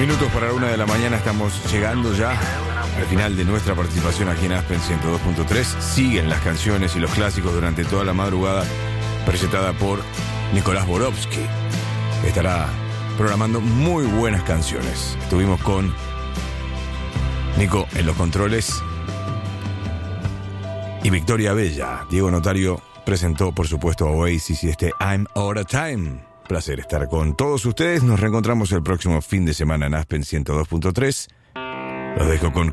Minutos para la 1 de la mañana, estamos llegando ya al final de nuestra participación aquí en Aspen 102.3. Siguen las canciones y los clásicos durante toda la madrugada, presentada por Nicolás Borowski. Estará programando muy buenas canciones. Estuvimos con Nico en los controles y Victoria Bella. Diego Notario presentó, por supuesto, a Oasis y I'm Out of Time. Placer estar con todos ustedes. Nos reencontramos el próximo fin de semana en Aspen 102.3. Los dejo con